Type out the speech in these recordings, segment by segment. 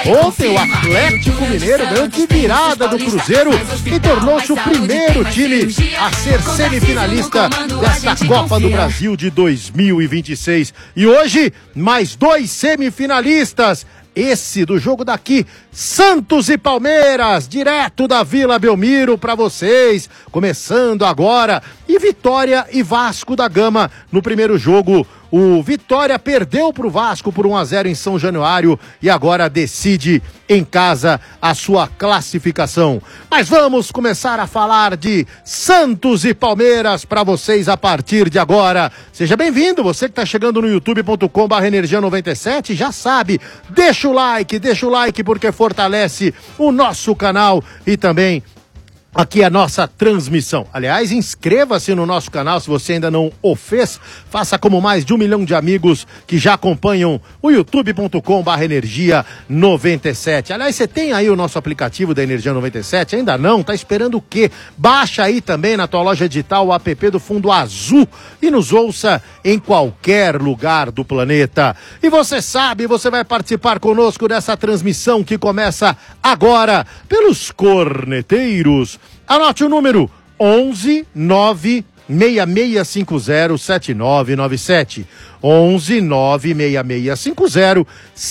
Ontem o Atlético Mineiro ganhou de virada do Cruzeiro e tornou-se o primeiro time a ser semifinalista desta Copa do Brasil de 2026. E hoje, mais 2 semifinalistas. Esse do jogo daqui, Santos e Palmeiras, direto da Vila Belmiro para vocês, começando agora. E Vitória e Vasco da Gama no primeiro jogo. O Vitória perdeu para o Vasco por 1-0 em São Januário e agora decide em casa a sua classificação. Mas vamos começar a falar de Santos e Palmeiras para vocês a partir de agora. Seja bem-vindo, você que está chegando no youtube.com/energia97, já sabe, deixa o like porque fortalece o nosso canal e também aqui a nossa transmissão. Aliás, inscreva-se no nosso canal se você ainda não o fez. Faça como mais de 1 milhão de amigos que já acompanham o youtube.com/energia97. Aliás, você tem aí o nosso aplicativo da Energia 97? Ainda não? Tá esperando o quê? Baixa aí também na tua loja digital o app do Fundo Azul e nos ouça em qualquer lugar do planeta. E você sabe, você vai participar conosco dessa transmissão que começa agora pelos corneteiros. Anote o número 11 9 6650 7997. 11 9 6650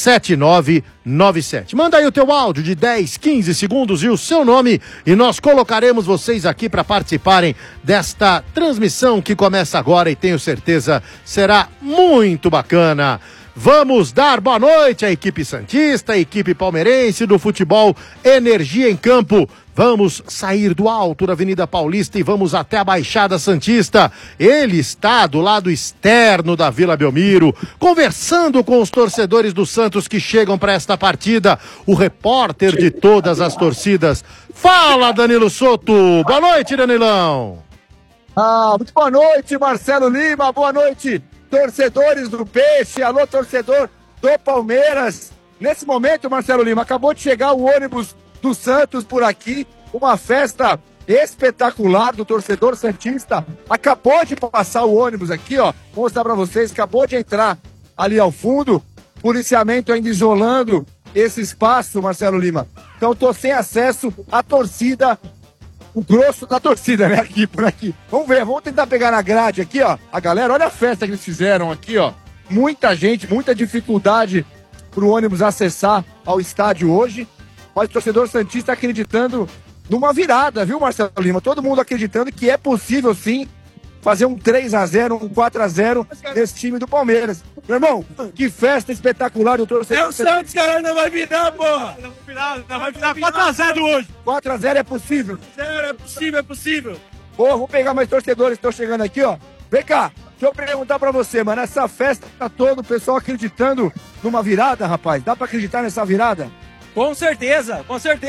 7997. Manda aí o teu áudio de 10, 15 segundos e o seu nome e nós colocaremos vocês aqui para participarem desta transmissão que começa agora e tenho certeza será muito bacana. Vamos dar boa noite à equipe santista, à equipe palmeirense do futebol Energia em Campo. Vamos sair do alto da Avenida Paulista e vamos até a Baixada Santista. Ele está do lado externo da Vila Belmiro, conversando com os torcedores do Santos que chegam para esta partida. O repórter de todas as torcidas. Fala, Danilo Soto. Boa noite, Danilão. Muito boa noite, Marcelo Lima. Boa noite, torcedores do Peixe. Alô, torcedor do Palmeiras. Nesse momento, Marcelo Lima, acabou de chegar o ônibus do Santos por aqui, uma festa espetacular do torcedor santista. Acabou de passar o ônibus aqui, ó, vou mostrar pra vocês, acabou de entrar ali ao fundo, policiamento ainda isolando esse espaço, Marcelo Lima. Então tô sem acesso à torcida, o grosso da torcida, né, aqui, por aqui. Vamos ver, vamos tentar pegar na grade aqui, ó, a galera, olha a festa que eles fizeram aqui, ó. Muita gente, muita dificuldade pro ônibus acessar ao estádio hoje. Mas o torcedor santista acreditando numa virada, viu, Marcelo Lima? Todo mundo acreditando que é possível, sim, fazer um 3-0, um 4-0 nesse time do Palmeiras. Meu irmão, que festa espetacular do torcedor. É o Santos, caralho, não vai virar, porra! Não vai virar 4-0 hoje! 4-0 é possível? É possível. Pô, vou pegar mais torcedores que estão chegando aqui, ó. Vem cá, deixa eu perguntar pra você, mano. Essa festa toda, o pessoal acreditando numa virada, rapaz. Dá pra acreditar nessa virada? Com certeza.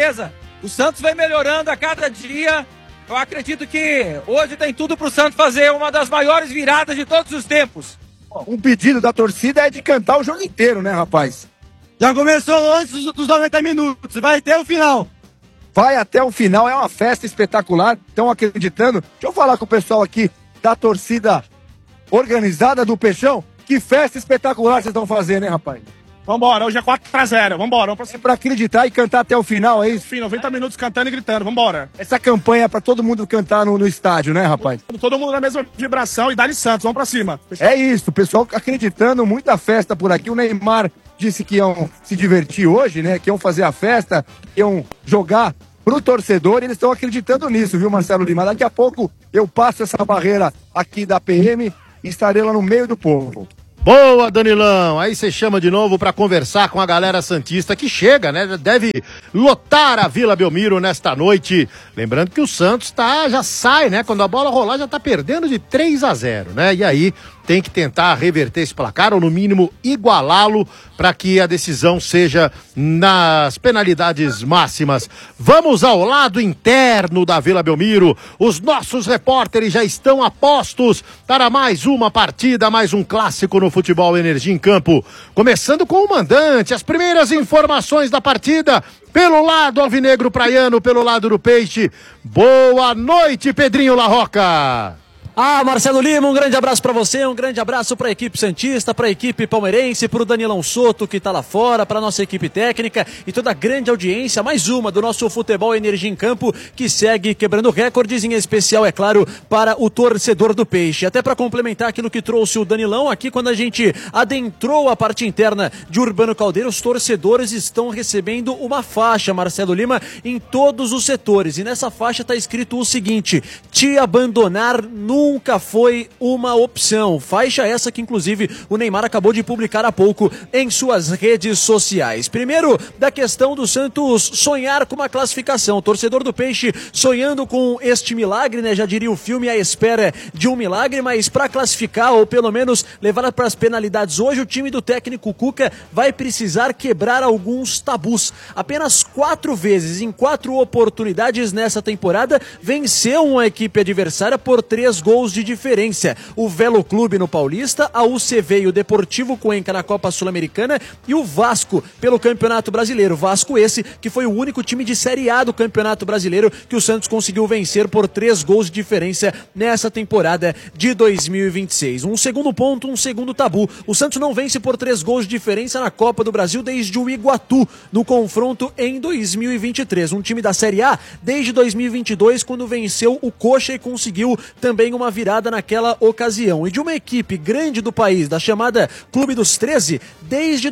O Santos vem melhorando a cada dia. Eu acredito que hoje tem tudo pro Santos fazer uma das maiores viradas de todos os tempos. Um pedido da torcida é de cantar o jogo inteiro, né, rapaz? Já começou antes dos 90 minutos, vai até o final. Vai até o final, é uma festa espetacular. Estão acreditando. Deixa eu falar com o pessoal aqui da torcida organizada do Peixão. Que festa espetacular vocês estão fazendo, hein, rapaz? Vambora, hoje é 4-0, vambora. É pra acreditar e cantar até o final, é isso? Enfim, 90 minutos cantando e gritando, vambora. Essa campanha é pra todo mundo cantar no estádio, né, rapaz? Todo mundo na mesma vibração e dá-lhe Santos, vamos pra cima. É isso, o pessoal acreditando, muita festa por aqui. O Neymar disse que iam se divertir hoje, né, que iam fazer a festa, que iam jogar pro torcedor, e eles estão acreditando nisso, viu, Marcelo Lima? Daqui a pouco eu passo essa barreira aqui da PM e estarei lá no meio do povo. Boa, Danilão! Aí você chama de novo para conversar com a galera santista que chega, né? Deve lotar a Vila Belmiro nesta noite. Lembrando que o Santos já sai, né? Quando a bola rolar já tá perdendo de 3-0, né? E aí tem que tentar reverter esse placar ou no mínimo igualá-lo para que a decisão seja nas penalidades máximas. Vamos ao lado interno da Vila Belmiro. Os nossos repórteres já estão a postos para mais uma partida, mais um clássico no futebol Energia em Campo. Começando com o mandante, as primeiras informações da partida pelo lado alvinegro praiano, pelo lado do Peixe. Boa noite, Pedrinho La Rocca. Marcelo Lima, um grande abraço para você, um grande abraço para a equipe santista, para a equipe palmeirense, para o Danilão Soto que está lá fora, para a nossa equipe técnica e toda a grande audiência, mais uma do nosso Futebol Energia em Campo, que segue quebrando recordes, em especial, é claro, para o torcedor do Peixe. Até para complementar aquilo que trouxe o Danilão, aqui quando a gente adentrou a parte interna de Urbano Caldeira, os torcedores estão recebendo uma faixa, Marcelo Lima, em todos os setores, e nessa faixa está escrito o seguinte: te abandonar nunca foi uma opção. Faixa essa que inclusive o Neymar acabou de publicar há pouco em suas redes sociais. Primeiro, da questão do Santos sonhar com uma classificação. O torcedor do Peixe sonhando com este milagre, né? Já diria o filme, à espera de um milagre, mas para classificar ou pelo menos levar para as penalidades hoje, o time do técnico Cuca vai precisar quebrar alguns tabus. Apenas 4 vezes, em 4 oportunidades nessa temporada, venceu uma equipe adversária por 3 gols de diferença. O Velo Clube no Paulista, a UCV e o Deportivo Cuenca na Copa Sul-Americana e o Vasco pelo Campeonato Brasileiro. Vasco esse que foi o único time de Série A do Campeonato Brasileiro que o Santos conseguiu vencer por 3 gols de diferença nessa temporada de 2026. Um segundo ponto, um segundo tabu. O Santos não vence por 3 gols de diferença na Copa do Brasil desde o Iguatu, no confronto em 2023. Um time da Série A desde 2022, quando venceu o Coxa e conseguiu também uma virada naquela ocasião. E de uma equipe grande do país, da chamada Clube dos 13, desde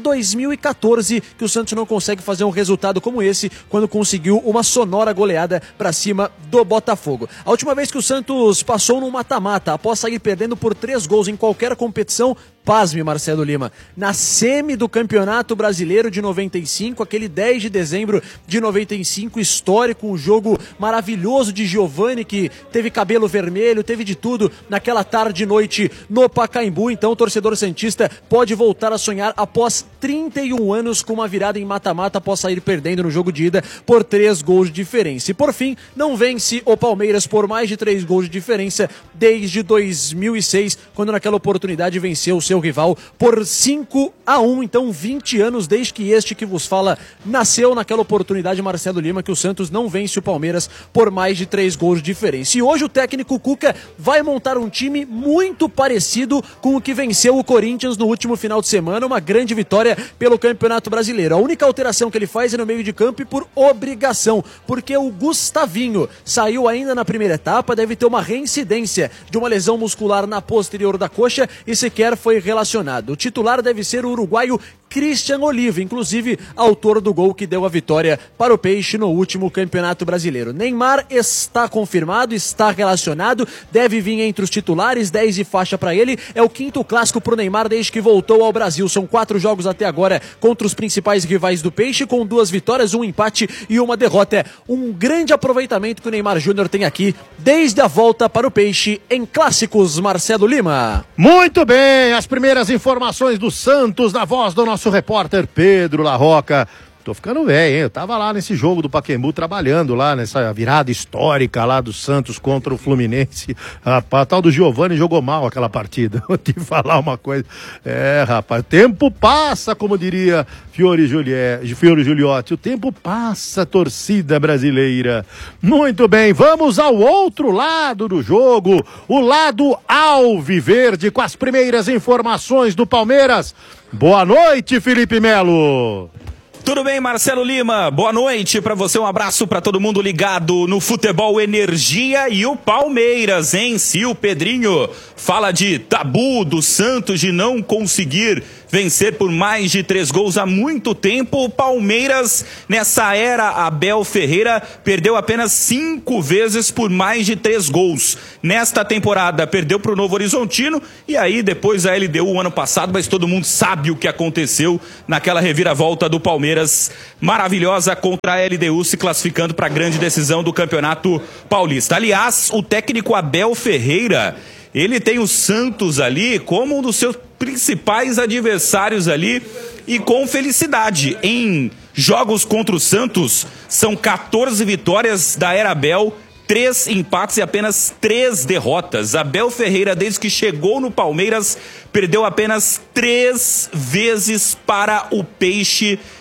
2014 que o Santos não consegue fazer um resultado como esse, quando conseguiu uma sonora goleada para cima do Botafogo. A última vez que o Santos passou num mata-mata, após sair perdendo por 3 gols em qualquer competição, pasme, Marcelo Lima, na semi do Campeonato Brasileiro de 95, aquele 10 de dezembro de 95, histórico, um jogo maravilhoso de Giovani, que teve cabelo vermelho, teve de tudo naquela tarde e noite no Pacaembu. Então o torcedor santista pode voltar a sonhar após 31 anos com uma virada em mata-mata após sair perdendo no jogo de ida por 3 gols de diferença. E por fim, não vence o Palmeiras por mais de 3 gols de diferença desde 2006, quando naquela oportunidade venceu o seu rival por 5-1, então 20 anos desde que este que vos fala nasceu naquela oportunidade, Marcelo Lima, que o Santos não vence o Palmeiras por mais de 3 gols de diferença. E hoje o técnico Cuca vai montar um time muito parecido com o que venceu o Corinthians no último final de semana, uma grande vitória pelo Campeonato Brasileiro. A única alteração que ele faz é no meio de campo e por obrigação, porque o Gustavinho saiu ainda na primeira etapa, deve ter uma reincidência de uma lesão muscular na posterior da coxa e sequer foi relacionado. O titular deve ser o uruguaio Christian Oliva, inclusive autor do gol que deu a vitória para o Peixe no último Campeonato Brasileiro. Neymar está confirmado, está relacionado, deve vir entre os titulares, 10 de faixa para ele, é o 5º clássico para o Neymar desde que voltou ao Brasil. São 4 jogos até agora contra os principais rivais do Peixe, com 2 vitórias, 1 empate e 1 derrota. Um grande aproveitamento que o Neymar Júnior tem aqui desde a volta para o Peixe em clássicos, Marcelo Lima. Muito bem, as primeiras informações do Santos na voz do nosso repórter Pedro Larroca. Tô ficando velho, hein? Eu tava lá nesse jogo do Pacaembu, trabalhando lá nessa virada histórica lá do Santos contra o Fluminense. Rapaz, tal do Giovani jogou mal aquela partida. Vou te falar uma coisa. Rapaz, o tempo passa, como diria Fiore Giuliotti. O tempo passa, torcida brasileira. Muito bem, vamos ao outro lado do jogo. O lado alviverde, com as primeiras informações do Palmeiras. Boa noite, Felipe Melo. Tudo bem, Marcelo Lima? Boa noite para você, um abraço para todo mundo ligado no Futebol Energia e o Palmeiras, hein? Se o Pedrinho fala de tabu do Santos de não conseguir vencer por mais de 3 gols há muito tempo, o Palmeiras, nessa era Abel Ferreira, perdeu apenas 5 vezes por mais de 3 gols. Nesta temporada, perdeu para o Novo Horizontino e aí depois a LDU o ano passado, mas todo mundo sabe o que aconteceu naquela reviravolta do Palmeiras maravilhosa contra a LDU, se classificando para a grande decisão do Campeonato Paulista. Aliás, o técnico Abel Ferreira, ele tem o Santos ali como um dos seus principais adversários ali e com felicidade. Em jogos contra o Santos, são 14 vitórias da era Abel, 3 empates e apenas 3 derrotas. Abel Ferreira, desde que chegou no Palmeiras, perdeu apenas 3 vezes para o Peixe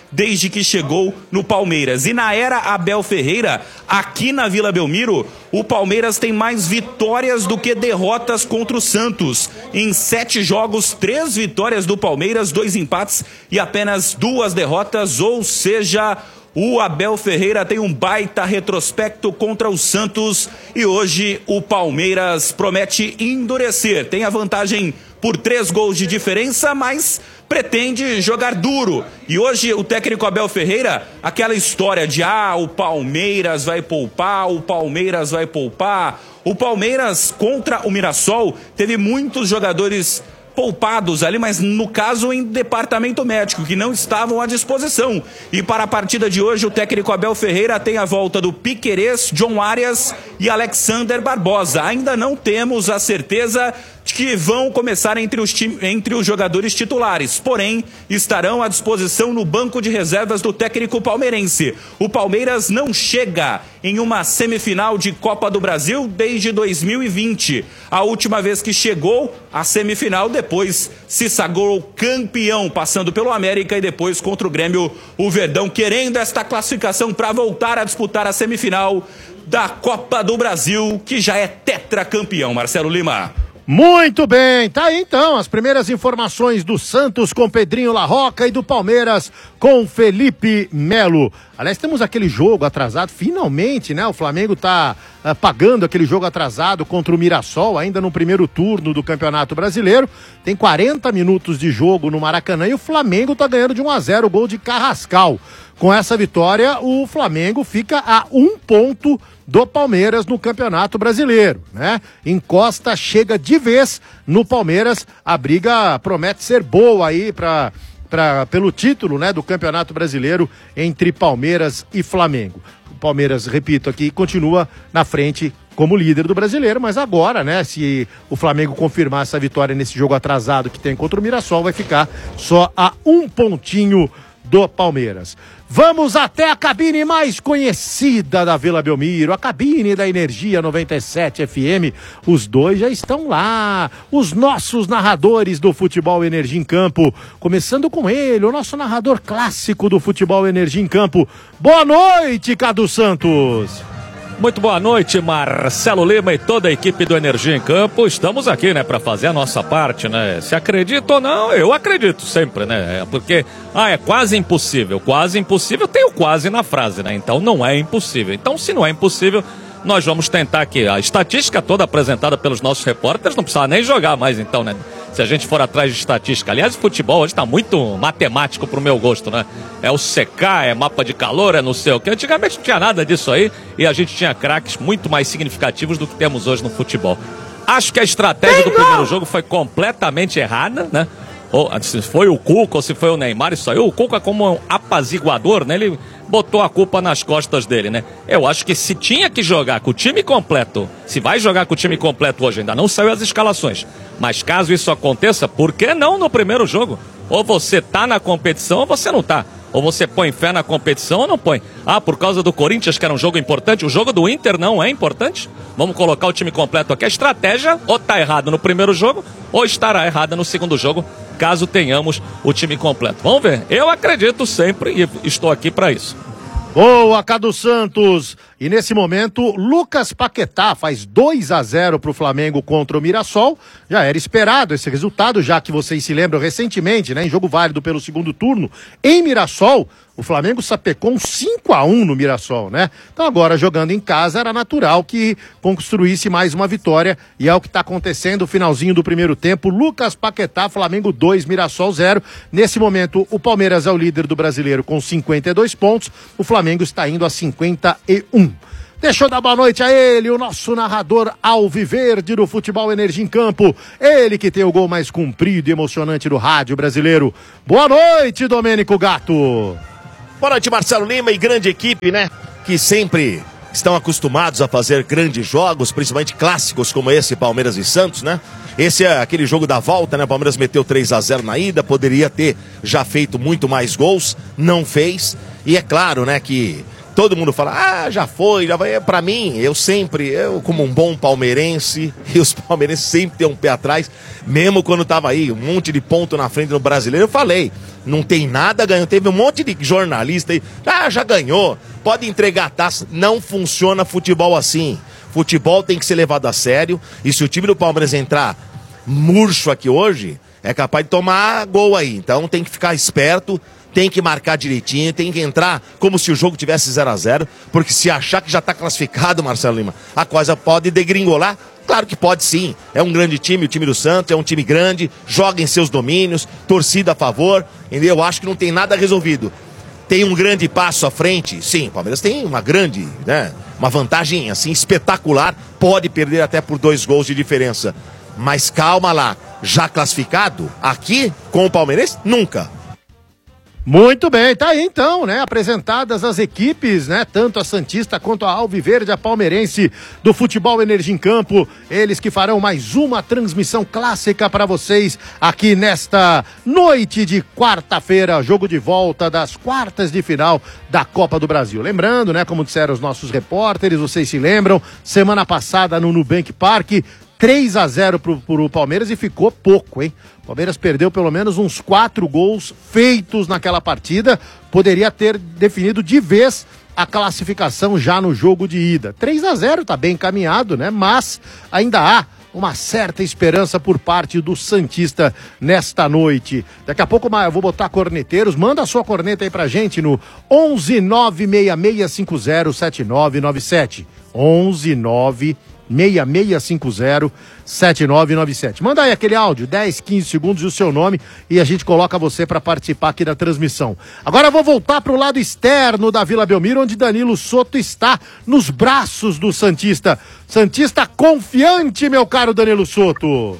desde que chegou no Palmeiras. E na era Abel Ferreira, aqui na Vila Belmiro, o Palmeiras tem mais vitórias do que derrotas contra o Santos. Em 7 jogos, 3 vitórias do Palmeiras, 2 empates e apenas 2 derrotas, ou seja, o Abel Ferreira tem um baita retrospecto contra o Santos e hoje o Palmeiras promete endurecer. Tem a vantagem por 3 gols de diferença, mas pretende jogar duro. E hoje o técnico Abel Ferreira, aquela história de o Palmeiras vai poupar, o Palmeiras vai poupar. O Palmeiras contra o Mirassol teve muitos jogadores poupados ali, mas no caso em departamento médico, que não estavam à disposição. E para a partida de hoje, o técnico Abel Ferreira tem a volta do Piquerez, John Arias e Alexander Barbosa. Ainda não temos a certeza de que vão começar entre os jogadores titulares, porém estarão à disposição no banco de reservas do técnico palmeirense. O Palmeiras não chega em uma semifinal de Copa do Brasil desde 2020. A última vez que chegou à semifinal, depois se sagrou campeão, passando pelo América e depois contra o Grêmio, o Verdão querendo esta classificação para voltar a disputar a semifinal da Copa do Brasil, que já é tetracampeão. Marcelo Lima. Muito bem, tá aí então as primeiras informações do Santos com Pedrinho Larroca e do Palmeiras com Felipe Melo. Aliás, temos aquele jogo atrasado, finalmente, né? O Flamengo tá pagando aquele jogo atrasado contra o Mirassol, ainda no primeiro turno do Campeonato Brasileiro. Tem 40 minutos de jogo no Maracanã e o Flamengo tá ganhando de 1-0, o gol de Carrascal. Com essa vitória, o Flamengo fica a 1 ponto do Palmeiras no Campeonato Brasileiro, né? Encosta, chega de vez no Palmeiras, a briga promete ser boa aí pelo título, né, do Campeonato Brasileiro entre Palmeiras e Flamengo. O Palmeiras, repito aqui, continua na frente como líder do Brasileiro, mas agora, né, se o Flamengo confirmar essa vitória nesse jogo atrasado que tem contra o Mirassol, vai ficar só a 1 pontinho do Palmeiras. Vamos até a cabine mais conhecida da Vila Belmiro, a cabine da Energia 97 FM. Os dois já estão lá, os nossos narradores do Futebol Energia em Campo. Começando com ele, o nosso narrador clássico do Futebol Energia em Campo. Boa noite, Cadu Santos! Muito boa noite, Marcelo Lima e toda a equipe do Energia em Campo. Estamos aqui, né, para fazer a nossa parte, né? Se acredita ou não, eu acredito sempre, né? Porque, é quase impossível, tem o quase na frase, né? Então não é impossível. Então, se não é impossível, nós vamos tentar aqui. A estatística toda apresentada pelos nossos repórteres não precisa nem jogar mais, então, né? Se a gente for atrás de estatística. Aliás, o futebol hoje está muito matemático pro meu gosto, né? É o CK, é mapa de calor, é não sei o que. Antigamente não tinha nada disso aí e a gente tinha craques muito mais significativos do que temos hoje no futebol. Acho que a estratégia do primeiro jogo foi completamente errada, né? Ou se foi o Cuca ou se foi o Neymar, isso aí. O Cuca, como um apaziguador, né? Ele botou a culpa nas costas dele, né? Eu acho que se tinha que jogar com o time completo, se vai jogar com o time completo hoje, ainda não saiu as escalações. Mas caso isso aconteça, por que não no primeiro jogo? Ou você tá na competição ou você não tá. Ou você põe fé na competição ou não põe. Por causa do Corinthians, que era um jogo importante, o jogo do Inter não é importante? Vamos colocar o time completo aqui. A estratégia ou tá errada no primeiro jogo, ou estará errada no segundo jogo, caso tenhamos o time completo. Vamos ver. Eu acredito sempre e estou aqui para isso. Boa, Cadu Santos! E nesse momento, Lucas Paquetá faz 2-0 para o Flamengo contra o Mirassol. Já era esperado esse resultado, já que vocês se lembram recentemente, né, em jogo válido pelo segundo turno, em Mirassol, o Flamengo sapecou um 5-1 no Mirassol, né? Então agora, jogando em casa, era natural que construísse mais uma vitória, e é o que está acontecendo, finalzinho do primeiro tempo. Lucas Paquetá, Flamengo 2, Mirassol 0. Nesse momento, o Palmeiras é o líder do Brasileiro com 52 pontos, o Flamengo está indo a 51. Deixa eu dar boa noite a ele, o nosso narrador alviverde do Futebol Energia em Campo. Ele que tem o gol mais comprido e emocionante do rádio brasileiro. Boa noite, Domênico Gatto. Boa noite, Marcelo Lima e grande equipe, né? Que sempre estão acostumados a fazer grandes jogos, principalmente clássicos como esse, Palmeiras e Santos, né? Esse é aquele jogo da volta, né? O Palmeiras meteu 3-0 na ida, poderia ter já feito muito mais gols, não fez. E é claro, né, que todo mundo fala, já foi. Pra mim, eu como um bom palmeirense, e os palmeirenses sempre têm um pé atrás, mesmo quando tava aí, um monte de ponto na frente do brasileiro, eu falei, não tem nada ganhando. Teve um monte de jornalista aí, já ganhou, pode entregar a taça. Não funciona futebol assim. Futebol tem que ser levado a sério, e se o time do Palmeiras entrar murcho aqui hoje, é capaz de tomar gol aí. Então tem que ficar esperto, tem que marcar direitinho, tem que entrar como se o jogo tivesse 0-0, porque se achar que já está classificado, Marcelo Lima, a coisa pode degringolar. Claro que pode sim, é um grande time, o time do Santos, é um time grande, joga em seus domínios, torcida a favor, entendeu? Eu acho que não tem nada resolvido. Tem um grande passo à frente, sim, o Palmeiras tem uma grande, uma vantagem assim espetacular, pode perder até por 2 gols de diferença. Mas calma lá, já classificado, aqui com o Palmeirense, nunca. Muito bem, tá aí então, apresentadas as equipes, tanto a Santista quanto a Alviverde, a Palmeirense do Futebol Energia em Campo, eles que farão mais uma transmissão clássica para vocês aqui nesta noite de quarta-feira, jogo de volta das quartas de final da Copa do Brasil. Lembrando, como disseram os nossos repórteres, vocês se lembram, semana passada no Nubank Park, 3-0 pro Palmeiras e ficou pouco, hein? O Palmeiras perdeu pelo menos uns 4 gols feitos naquela partida, poderia ter definido de vez a classificação já no jogo de ida. 3-0 tá bem encaminhado, Mas ainda há uma certa esperança por parte do Santista nesta noite. Daqui a pouco eu vou botar corneteiros, manda a sua corneta aí pra gente no 11966507997. 11966507997. Manda aí aquele áudio, 10, 15 segundos e o seu nome e a gente coloca você para participar aqui da transmissão. Agora eu vou voltar para o lado externo da Vila Belmiro, onde Danilo Soto está nos braços do Santista. Santista confiante, meu caro Danilo Soto.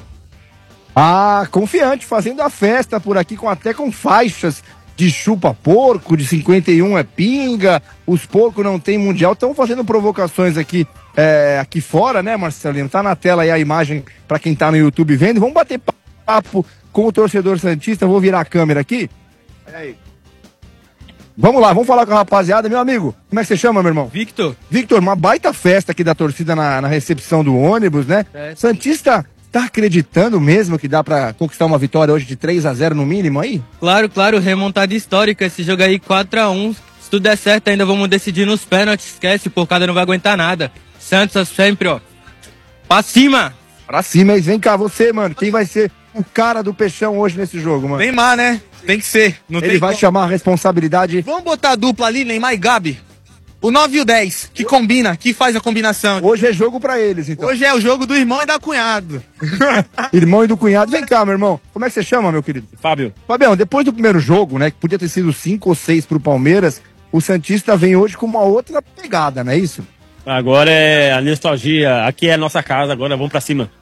Confiante, fazendo a festa por aqui, até com faixas de chupa-porco, de 51 é pinga, os porcos não tem mundial, estão fazendo provocações aqui fora, Marcelino? Tá na tela aí a imagem para quem tá no YouTube vendo. Vamos bater papo com o torcedor santista. Vou virar a câmera aqui. Aí. Vamos lá, vamos falar com a rapaziada. Meu amigo, como é que você chama, meu irmão? Victor, uma baita festa aqui da torcida na recepção do ônibus, Santista tá acreditando mesmo que dá pra conquistar uma vitória hoje de 3-0 no mínimo aí? Claro, remontada histórica, esse jogo aí 4-1, se tudo der certo ainda vamos decidir nos pênaltis, esquece, o Porcada não vai aguentar nada. Santos sempre, pra cima! Pra cima, vem cá, você, mano, quem vai ser o cara do Peixão hoje nesse jogo, mano? Neymar, tem que ser. Ele vai chamar a responsabilidade. Vamos botar a dupla ali, Neymar e Gabi. O 9 e o 10, que combina, que faz a combinação. Hoje é jogo pra eles, então. Hoje é o jogo do irmão e da cunhado. Irmão e do cunhado. Vem cá, meu irmão. Como é que você chama, meu querido? Fábio. Fabião, depois do primeiro jogo, que podia ter sido 5 ou 6 pro Palmeiras, o Santista vem hoje com uma outra pegada, não é isso? Agora é a nostalgia. Aqui é a nossa casa, agora vamos pra cima.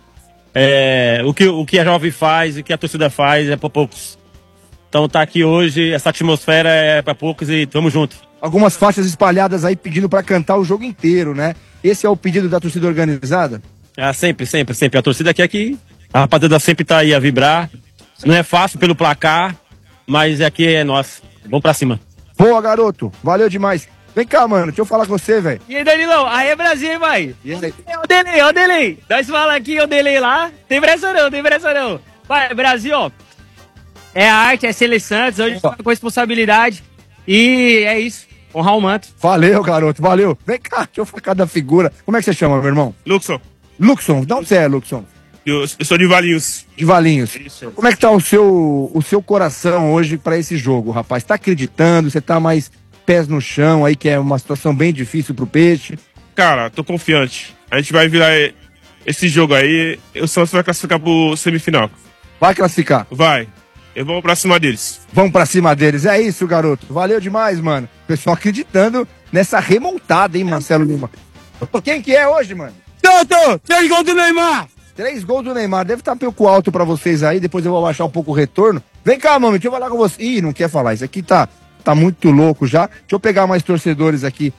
O que a jovem faz, o que a torcida faz é pra poucos. Então tá aqui hoje, essa atmosfera é pra poucos e tamo junto. Algumas faixas espalhadas aí pedindo pra cantar o jogo inteiro, Esse é o pedido da torcida organizada? Sempre. A torcida quer que a rapaziada sempre tá aí a vibrar. Não é fácil pelo placar, mas aqui é nós. Vamos pra cima. Boa, garoto. Valeu demais. Vem cá, mano. Deixa eu falar com você, velho. E aí, Danilão? Aí é Brasil, hein, vai? Ó o delay. Nós falamos aqui, o delay lá. Tem pressa não. Vai, Brasil, é a arte, é Santos. Hoje com responsabilidade. E é isso. Honrar o manto. Valeu, garoto. Valeu. Vem cá, deixa eu falar cada figura. Como é que você chama, meu irmão? Luxon. De onde você é, Luxon? Eu sou de Valinhos. De Valinhos. Isso. Como é que tá o seu coração hoje pra esse jogo, rapaz? Tá acreditando? Você tá mais pés no chão aí, que é uma situação bem difícil pro Peixe? Cara, tô confiante. A gente vai virar esse jogo aí. O Santos vai classificar pro semifinal. Vai classificar? Vai. Vamos pra cima deles. Vamos pra cima deles. É isso, garoto. Valeu demais, mano. Pessoal acreditando nessa remontada, hein, Marcelo Lima? Quem que é hoje, mano? 3 gols do Neymar! 3 gols do Neymar. Deve estar um pouco alto pra vocês aí. Depois eu vou baixar um pouco o retorno. Vem cá, mano. Deixa eu falar com você. Ih, não quer falar. Isso aqui tá muito louco já. Deixa eu pegar mais torcedores aqui